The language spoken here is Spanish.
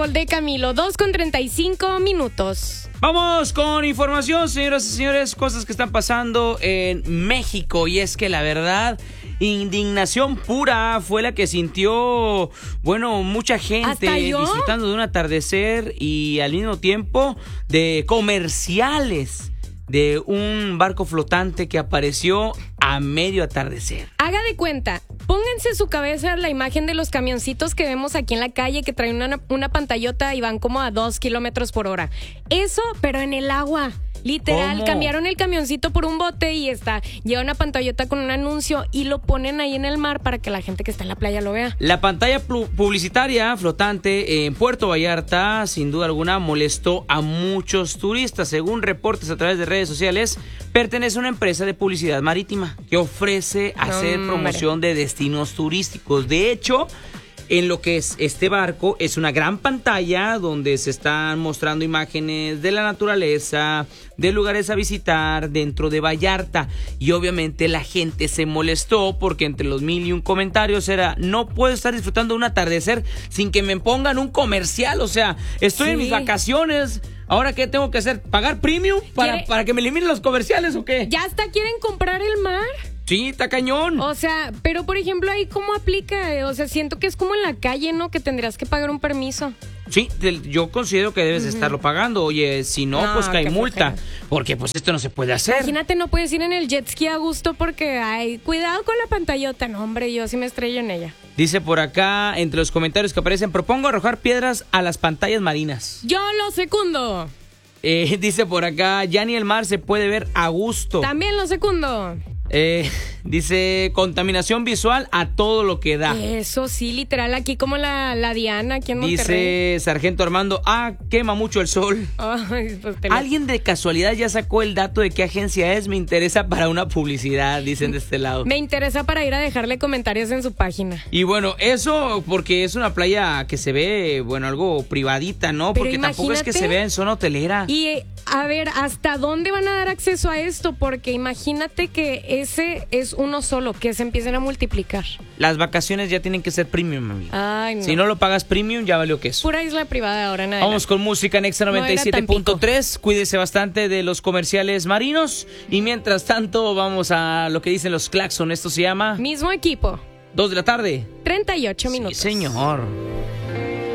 árbol de Camilo, 2:35. Vamos con información, señoras y señores, cosas que están pasando en México. Y es que la verdad, indignación pura fue la que sintió, mucha gente disfrutando de un atardecer y al mismo tiempo de comerciales de un barco flotante que apareció a medio atardecer. Haga de cuenta, pónganse en su cabeza la imagen de los camioncitos que vemos aquí en la calle que traen una pantallota y van como a 2 kilómetros por hora. Eso, pero en el agua. Literal, ¿Cómo? cambiaron el camioncito por un bote y lleva una pantallota con un anuncio y lo ponen ahí en el mar para que la gente que está en la playa lo vea. La pantalla publicitaria flotante en Puerto Vallarta, sin duda alguna, molestó a muchos turistas. Según reportes a través de redes sociales, pertenece a una empresa de publicidad marítima que ofrece hacer promoción de destinos turísticos. De hecho, en lo que es este barco, es una gran pantalla donde se están mostrando imágenes de la naturaleza, de lugares a visitar dentro de Vallarta. Y obviamente la gente se molestó porque entre los 1001 comentarios era: no puedo estar disfrutando de un atardecer sin que me pongan un comercial. O sea, estoy en mis vacaciones. ¿Ahora qué tengo que hacer? ¿Pagar premium para que me eliminen los comerciales o qué? ¿Ya hasta quieren comprar el mar? Sí, está cañón. O sea, pero por ejemplo, ahí ¿cómo aplica? O sea, siento que es como en la calle, ¿no? Que tendrías que pagar un permiso. Sí, yo considero que debes estarlo pagando. Oye, si no, pues cae multa. Porque pues esto no se puede hacer. Imagínate, no puedes ir en el jet ski a gusto porque, ay, cuidado con la pantallota. No, hombre, yo sí me estrello en ella. Dice por acá, entre los comentarios que aparecen: propongo arrojar piedras a las pantallas marinas. Yo lo secundo. Dice por acá, ya ni el mar se puede ver a gusto. También lo secundo. Dice, contaminación visual a todo lo que da. Eso sí, literal, aquí como la Diana, aquí en Monterrey. Dice Sargento Armando, quema mucho el sol. Ay, pues ¿Alguien de casualidad ya sacó el dato de qué agencia es? Me interesa para una publicidad, dicen de este lado. Me interesa para ir a dejarle comentarios en su página. Y bueno, eso porque es una playa que se ve, algo privadita, ¿no? Pero porque tampoco es que se vea en zona hotelera. Y a ver, ¿hasta dónde van a dar acceso a esto? Porque imagínate que ese es uno solo, que se empiecen a multiplicar. Las vacaciones ya tienen que ser premium, amigo. Ay, no. Si no lo pagas premium, ya valió queso. Pura isla privada ahora, nada. Vamos con música en Exa 97.3. Cuídese bastante de los comerciales marinos. Y mientras tanto, vamos a lo que dicen los claxon. Esto se llama... Mismo equipo. 2 de la tarde. 38 minutos. Sí, señor.